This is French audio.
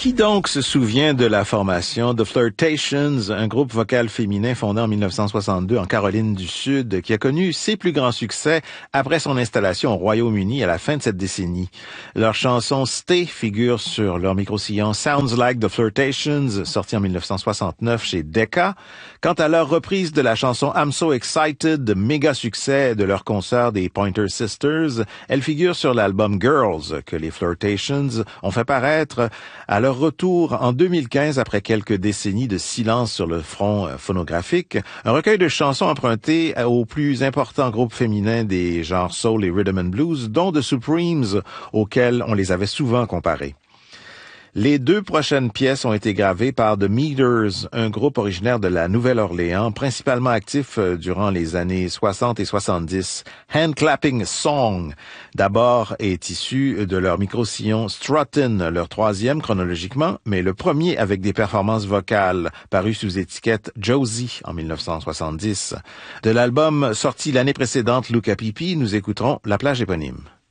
Qui donc se souvient de la formation The Flirtations, un groupe vocal féminin fondé en 1962 en Caroline du Sud, qui a connu ses plus grands succès après son installation au Royaume-Uni à la fin de cette décennie. Leur chanson Stay figure sur leur micro-sillon Sounds Like The Flirtations, sorti en 1969 chez Decca. Quant à leur reprise de la chanson I'm So Excited, méga succès de leur concert des Pointer Sisters, elle figure sur l'album Girls, que les Flirtations ont fait paraître à leur retour en 2015 après quelques décennies de silence sur le front phonographique, un recueil de chansons emprunté aux plus importants groupes féminins des genres soul et rhythm and blues, dont The Supremes, auxquels on les avait souvent comparés. Les deux prochaines pièces ont été gravées par The Meters, un groupe originaire de la Nouvelle-Orléans, principalement actif durant les années 60 et 70. Hand Clapping Song, d'abord, est issu de leur micro-sillon Struttin', leur troisième chronologiquement, mais le premier avec des performances vocales, paru sous étiquette Josie en 1970. De l'album sorti l'année précédente, Luca Pipi, nous écouterons La plage éponyme.